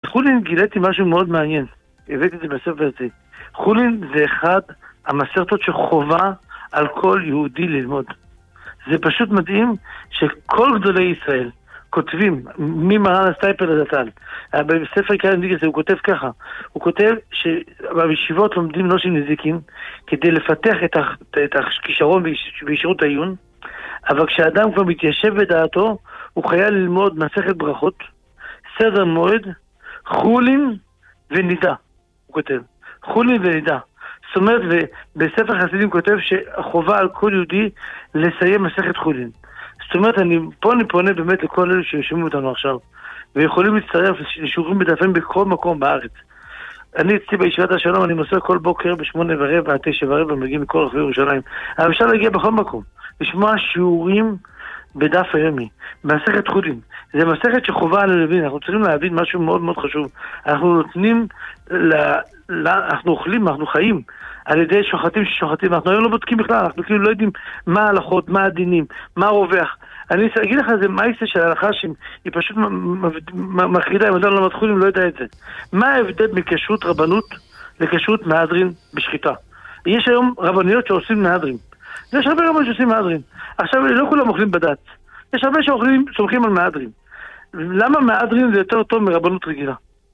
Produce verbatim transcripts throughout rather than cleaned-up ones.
חולין גיליתי משהו מאוד מעניין. הבאתי את זה בספר הזה. חולין זה אחד המסכתות שחובה על כל יהודי ללמוד. זה פשוט מדהים שכל גדולי ישראל כותבים, ממרן הסטייפר לדתן, בספר קרן דיגס הוא כותב ככה, הוא כותב שבישיבות לומדים נושים נזיקים כדי לפתח את, ה, את הכישרון בישירות העיון, אבל כשאדם כבר מתיישב בדעתו, הוא חייב ללמוד מסכת ברכות, סדר מועד, חולין ונידה, הוא כותב, חולין ונידה. זאת אומרת, בספר חסידים כותב שהחובה על כל יהודי לסיים מסכת חולין. זאת אומרת, אני, פה אני פונה באמת לכל אלה שיושבים אותנו עכשיו, ויכולים להצטרף לשיעורים בדפים בכל מקום בארץ. אני אצלי בישיבת השלום, אני נוסע כל בוקר בשמונה ורבע, תשע ורבע, מגיעים מכל רחבי ירושלים. אבל אפשר להגיע בכל מקום, לשמוע שיעורים בדף היומי, מסכת חולין. זה מסכת שחובה על הלווין, אנחנו צריכים להבין משהו מאוד מאוד חשוב. אנחנו נותנים, ל, ל, אנחנו אוכלים, אנחנו חיים, על ידי שוחטים ששוחטים, אנחנו היום לא בודקים בכלל, אנחנו כאילו לא יודעים מה ההלכות, מה הדינים, מה רווח. אני אגיד לך, זה מייסה של ההלכה שהיא פשוט מחרידה, אם אדם לא מתחילים, לא יודע את זה. מה ההבדל מכשרות רבנות לכשרות מהדרין בשחיטה? יש היום רבניות שעושים מהדרין. יש הרבה רבניות שעושים מהדרין. עכשיו, לא כולם אוכלים בד"ץ. יש הרבה שאוכלים, סומכים על מהדרין. למה מהדרין זה יותר טוב מרבנות רגילה?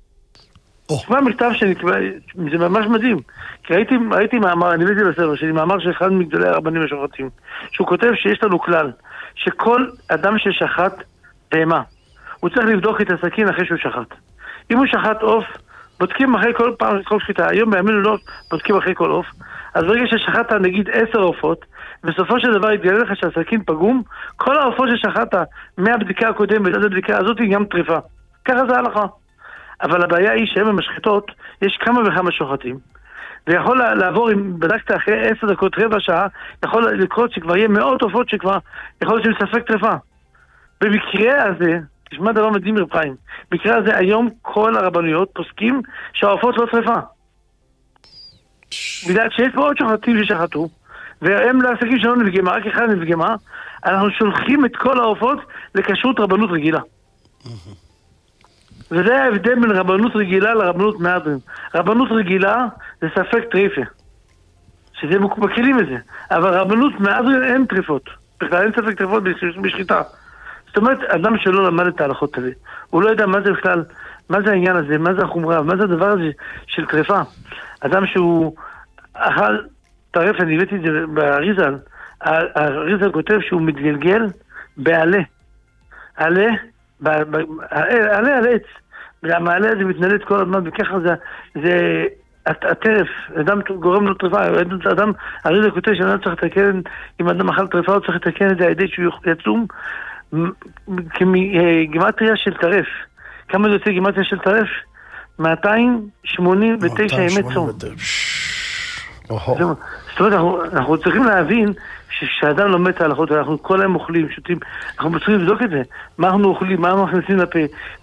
מה המכתב שנקבע, זה ממש מדהים. כי ראיתי, ראיתי מאמר, אני ראיתי בספר שלי, מאמר של אחד מגדולי הרבנים השוחטים, שהוא כותב שיש לנו כלל, שכל אדם ששחט בהמה, הוא צריך לבדוק את הסכין אחרי שהוא שחט. אם הוא שחט עוף, בודקים אחרי כל פעם, כל שחיטה. היום בימינו לא בודקים אחרי כל עוף. אז ברגע ששחטת נגיד עשר עופות, בסופו של דבר יתגלה לך שהסכין פגום, כל העופות ששחטת מהבדיקה הקודמת עד הבדיקה הזאת היא גם טריפה. ככה זה הלכה. אבל הבעיה היא שהם במשחטות, יש כמה וכמה שוחטים. ויכול לעבור, אם בדקת אחרי עשר דקות, רבע שעה, יכול לקרות שכבר יהיה מאות עופות שכבר יכול להיות שמספק טריפה. במקרה הזה, תשמע דבר מדהים רב חיים, במקרה הזה היום כל הרבנויות פוסקים שהעופות לא טריפה. בגלל שיש פה עוד שוחטים ששחטו, והם לעסקים שלנו נפגמה, רק אחד נפגמה, אנחנו שולחים את כל העופות לכשרות רבנות רגילה. וזה ההבדל בין רבנות רגילה לרבנות מהדרין. רבנות רגילה זה ספק טריפה, שזה מכירים את זה, אבל רבנות מהדרין אין טריפות, בכלל אין ספק טריפות בשחיטה. זאת אומרת, אדם שלא למד את ההלכות האלה, הוא לא יודע מה זה בכלל, מה זה העניין הזה, מה זה החומרה, מה זה הדבר הזה של טריפה. אדם שהוא אכל טרף, אני הבאתי את זה באריזל, האריזל כותב שהוא מתגלגל בעלה, עלה, עלה על עץ, והמעלה הזה מתנהלת כל הזמן, וככה זה, זה הטרף, אדם גורם לו טריפה, אדם, הריזל כותב שאדם צריך לתקן, אם אדם אכל טריפה הוא צריך לתקן את זה על ידי שהוא יצום כגימטריה של טרף. כמה זה יוצא גימטריה של טרף? מאתיים שמונים ותשע ימי צום. זאת אומרת, אנחנו צריכים להבין שכשאדם לומד את ההלכות, אנחנו כל היום אוכלים, שותים, אנחנו צריכים לבדוק את זה. מה אנחנו אוכלים, מה אנחנו מכניסים לפה,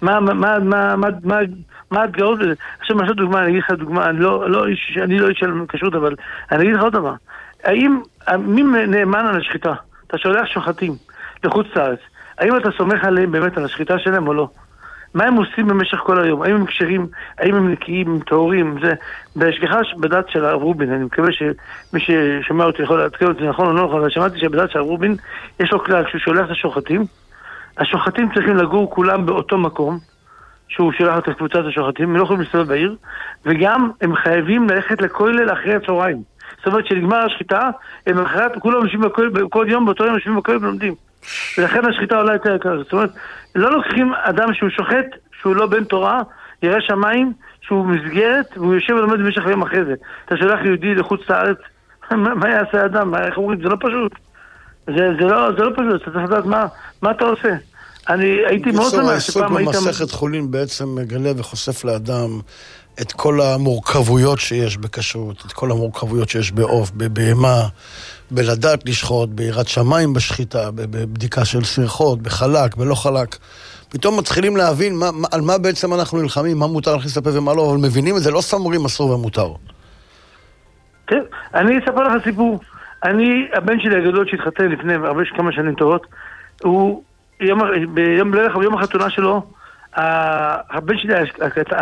מה הדגרות בזה. עכשיו, משהו דוגמה, אני אגיד לך דוגמה, אני לא איש של כשרות, אבל אני אגיד לך עוד דבר. האם, מי נאמן על השחיטה? אתה שולח שוחטים לחוץ לארץ. האם אתה סומך עליהם באמת על השחיטה שלהם או לא? מה הם עושים במשך כל היום? האם הם קשרים? האם הם נקיים? הם טהורים? זה בהשגחה בדת של הרב רובין. אני מקווה שמי ששומע אותי יכול להתקל אותי נכון או לא נכון, אבל שמעתי שבדת של הרב רובין יש לו כלל, כשהוא שולח את השוחטים, השוחטים צריכים לגור כולם באותו מקום שהוא שולח את קבוצת השוחטים, הם לא יכולים להסתובב בעיר, וגם הם חייבים ללכת לכולל אחרי הצהריים. זאת אומרת שנגמר השחיטה, הם אחרת, כולם יושבים כל יום, באותו יום יושבים בכולל ולומדים. ולכן השחיטה עולה יותר יקר. זאת אומרת, לא לוקחים אדם שהוא שוחט, שהוא לא בן תורה, ירא שמיים, שהוא מסגרת, והוא יושב ולומד במשך היום אחרי זה. אתה שולח יהודי לחוץ לארץ, מה יעשה האדם? איך אומרים? זה לא פשוט. זה, זה, לא, זה לא פשוט, אתה צריך לדעת מה, מה אתה עושה. אני הייתי מאוד שמח שפעם היית... מסכת חולין בעצם מגלה וחושף לאדם את כל המורכבויות שיש בכשרות, את כל המורכבויות שיש בעוף, בבהמה, בלדעת לשחוט, ביראת שמיים בשחיטה, בבדיקה של סרחות, בחלק, בלא חלק. פתאום מתחילים להבין מה, על מה בעצם אנחנו נלחמים, מה מותר להכניס לפה ומה לא, אבל מבינים את זה, לא סמורים אסור ומותר. כן, אני אספר לך סיפור. אני, הבן שלי הגדול שהתחתן לפני הרבה כמה שנים טובות, הוא, יום, ביום, ביום החתונה שלו, הבן שלי